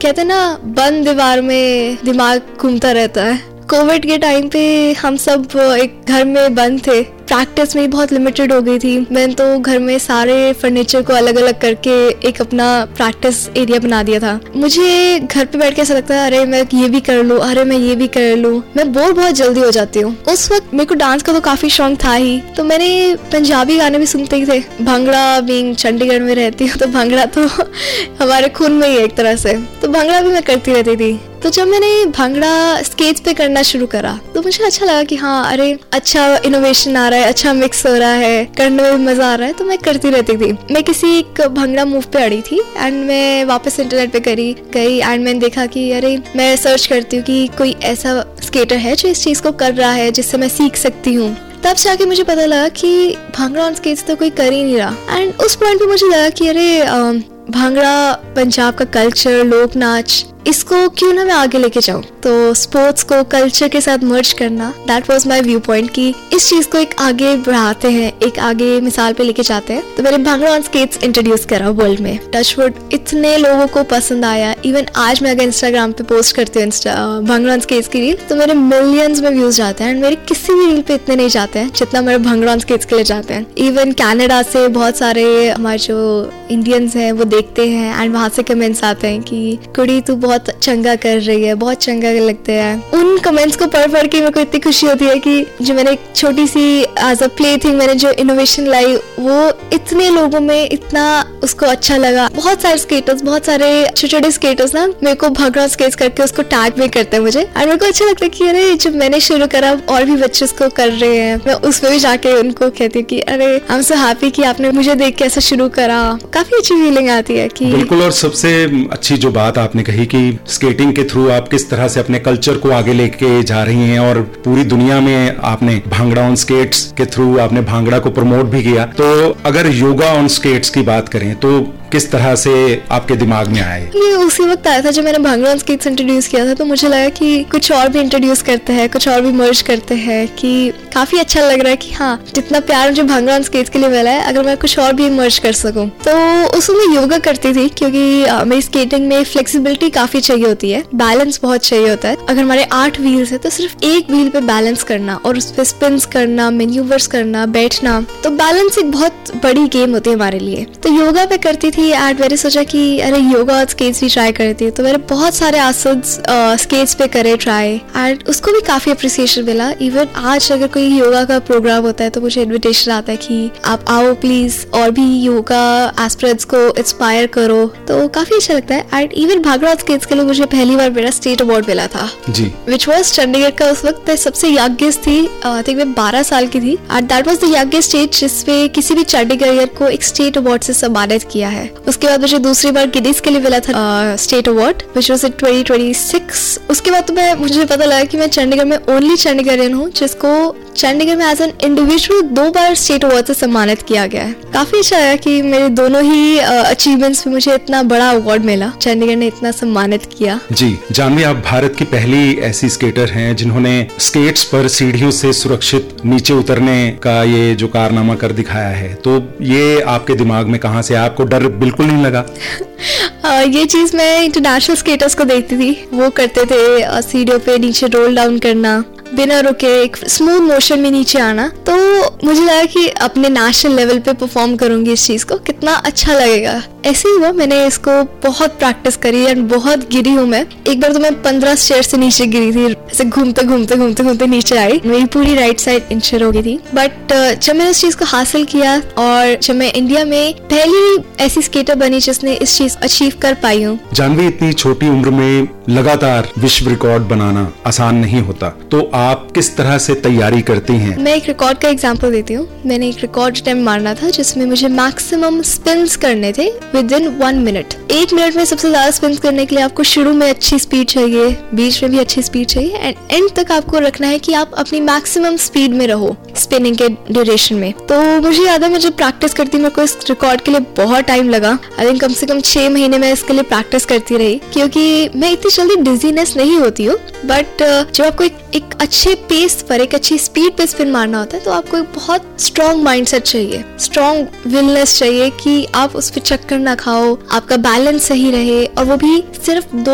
कहते हैं ना, बंद दीवार में दिमाग घूमता रहता है। कोविड के टाइम पे हम सब एक घर में बंद थे, प्रैक्टिस में बहुत लिमिटेड हो गई थी। मैंने तो घर में सारे फर्नीचर को अलग अलग करके एक अपना प्रैक्टिस एरिया बना दिया था। मुझे घर पे बैठ के ऐसा लगता है, अरे मैं ये भी कर लूं, अरे मैं ये भी कर लूं। मैं बोर बहुत जल्दी हो जाती हूँ। उस वक्त मेरे को डांस का तो काफी शौक था ही, तो मैंने पंजाबी गाने भी सुनते ही थे। भांगड़ा, बीइंग चंडीगढ़ में रहती हूँ तो भांगड़ा तो हमारे खून में ही है एक तरह से, तो भांगड़ा भी मैं करती रहती थी। तो जब मैंने भांगड़ा स्केच पे करना शुरू करा तो मुझे अच्छा लगा कि हाँ, अरे अच्छा इनोवेशन आ रहा है, अच्छा मिक्स हो रहा है, करने में मजा आ रहा है, तो मैं करती रहती थी। मैं किसी एक भांगड़ा मूव पे अड़ी थी एंड मैं वापस इंटरनेट पे गई एंड मैंने देखा कि अरे मैं सर्च करती हूँ कि कोई ऐसा स्केटर है जो इस चीज को कर रहा है जिससे मैं सीख सकती हूँ। तब से आके मुझे पता लगा कि भांगड़ा ऑन स्केच तो कोई कर ही नहीं रहा। एंड उस पॉइंट पे मुझे लगा कि अरे भांगड़ा पंजाब का कल्चर, लोक नाच, इसको क्यों ना मैं आगे लेके जाऊं। तो स्पोर्ट्स को कल्चर के साथ मर्ज करना, that was my view point कि इस चीज को एक आगे बढ़ाते हैं, एक आगे मिसाल पे लेके जाते हैं। तो मैंने भांगड़ा ऑन स्केट्स इंट्रोड्यूस करा वर्ल्ड में। टचवुड इतने लोगों को पसंद आया। इवन आज मैं अगर इंस्टाग्राम पे पोस्ट करती हूँ भांगड़ा ऑन स्केट्स की रील, तो मेरे मिलियंस में व्यूज जाते हैं। एंड मेरे किसी भी रील पे इतने नहीं जाते हैं जितना मेरे भांगड़ा ऑन स्केट्स के लिए जाते हैं। इवन कनाडा से बहुत सारे हमारे जो इंडियंस हैं वो देखते हैं एंड वहां से कमेंट्स आते हैं कि कुड़ी तू बहुत चंगा कर रही है, बहुत चंगा लगते हैं। उन कमेंट्स को पढ़ के मेरे को इतनी खुशी होती है कि जो मैंने एक छोटी सी एज अ प्ले थिंग मैंने जो इनोवेशन लाई, वो इतने लोगों में इतना उसको अच्छा लगा। बहुत सारे स्केटर्स, बहुत सारे छोटे स्केटर्स ना मेरे को भांगड़ा स्केच करके उसको टैग भी करते हैं मुझे। और मेरे को अच्छा लगता है कि अरे जब मैंने शुरू करा और भी बच्चे उसको कर रहे हैं, मैं उसमें भी जाके उनको कहती हूँ कि अरे आई एम सो हैप्पी कि आपने मुझे देख के ऐसा शुरू करा। काफी अच्छी फीलिंग आती है कि बिल्कुल। और सबसे अच्छी जो बात आपने कही कि स्केटिंग के थ्रू आप किस तरह से अपने कल्चर को आगे लेके जा रही हैं और पूरी दुनिया में आपने भांगड़ा ऑन स्केट्स के थ्रू आपने भांगड़ा को प्रमोट भी किया। तो अगर योगा ऑन स्केट्स की बात करें तो किस तरह से आपके दिमाग में आए? ये उसी वक्त आया था जब मैंने भांगड़ा ऑन स्केट्स इंट्रोड्यूस किया था। तो मुझे लगा कि कुछ और भी इंट्रोड्यूस करते हैं, कुछ और भी मर्ज करते हैं, कि काफी अच्छा लग रहा है कि हाँ, जितना प्यार मुझे भांगड़ा ऑन स्केट्स के लिए मिला है, अगर मैं कुछ और भी मर्ज कर सकूं। तो उसमें योगा करती थी क्योंकि मेरी स्केटिंग में फ्लेक्सिबिलिटी काफी चाहिए होती है, बैलेंस बहुत चाहिए होता है। अगर हमारे 8 व्हील्स है तो सिर्फ एक व्हील पे बैलेंस करना और उस पे स्पिन्स करना, मैन्यूवर्स करना, बैठना, तो बैलेंस एक बहुत बड़ी गेम होती है हमारे लिए। तो योगा पे करती थी एंड मैंने सोचा कि अरे योगा और स्केट्स भी ट्राई करती हूँ। तो मैंने बहुत सारे आसन स्केट्स पे करे ट्राई एंड उसको भी काफी अप्रिसिएशन मिला। इवन आज अगर कोई योगा का प्रोग्राम होता है तो मुझे इन्विटेशन आता है कि आप आओ प्लीज और भी योगा एस्पिरेंट्स को इंस्पायर करो। तो काफी अच्छा लगता है। And even bhangra on skates के लिए मुझे पहली बार मेरा स्टेट अवार्ड मिला था जी, विच वॉज चंडीगढ़ का। उस वक्त मैं सबसे यंगेस्ट थी, आई थिंक मैं 12 साल की थी and that was the youngest state जिसपे किसी भी चंडीगढ़ को एक स्टेट अवार्ड से सम्मानित किया है। उसके बाद मुझे दूसरी बार गिनीज के लिए मिला था state award which was in 2026। उसके बाद तो मुझे पता लगा कि मैं चंडीगढ़ में ओनली चंडीगढ़ियन हूँ जिसको चंडीगढ़ में as an individual 2 bar state award से सम्मानित किया गया है। काफी अच्छा है कि मेरे दोनों ही अचीवमेंट्स में मुझे इतना बड़ा अवार्ड मिला, चंडीगढ़ ने इतना सम्मानित किया। जी जानवी, आप भारत की पहली ऐसी स्केटर हैं जिन्होंने स्केट्स पर सीढ़ियों से सुरक्षित नीचे उतरने का ये जो कारनामा कर दिखाया है। तो ये आपके दिमाग में कहाँ से, आपको डर बिल्कुल नहीं लगा? ये चीज मैं इंटरनेशनल स्केटर्स को देखती थी, वो करते थे सीढ़ियों पे नीचे रोल डाउन करना, बिना रुके एक स्मूथ मोशन में नीचे आना। तो मुझे लगा कि अपने नेशनल लेवल पे परफॉर्म करूंगी इस चीज को, कितना अच्छा लगेगा। ऐसे ही हुआ, मैंने इसको बहुत प्रैक्टिस करी एंड बहुत गिरी हूँ मैं। एक बार तो मैं 15 स्टेयर से नीचे गिरी थी, ऐसे घूमते नीचे आई, मेरी पूरी राइट साइड इंजर हो गई थी। बट जब मैंने इस चीज को हासिल किया और जब मैं इंडिया में पहली ऐसी स्केटर बनी जिसने इस चीज अचीव कर पाई हूँ। जानवी, इतनी छोटी उम्र में लगातार विश्व रिकॉर्ड बनाना आसान नहीं होता, तो आप किस तरह से तैयारी करती हैं? मैं एक रिकॉर्ड का एग्जांपल देती हूँ। मैंने एक रिकॉर्ड अटेम्प्ट मारना था जिसमें मुझे मैक्सिमम स्पिन्स करने थे विद इन 1 मिनट। 1 मिनट में सबसे ज्यादा स्पिन्स करने के लिए आपको शुरू में अच्छी स्पीड चाहिए, बीच में भी अच्छी स्पीड चाहिए एंड एंड तक आपको रखना है कि आप अपनी मैक्सिमम स्पीड में रहो स्पिनिंग के ड्यूरेशन में। तो मुझे याद है मैं जब प्रैक्टिस करती मेरे को इस रिकॉर्ड के लिए बहुत टाइम लगा। आई थिंक कम से कम 6 महीने मैं इसके लिए प्रैक्टिस करती रही, क्योंकि मैं इतनी जल्दी डिजीनेस नहीं होती हूँ। बट जब आपको एक अच्छे पेस पर, एक अच्छी स्पीड पे स्पिन मारना होता है तो आपको एक बहुत स्ट्रॉन्ग माइंडसेट चाहिए, स्ट्रॉन्ग विलनेस चाहिए कि आप उस पे चक्कर ना खाओ, आपका बैलेंस सही रहे और वो भी सिर्फ 2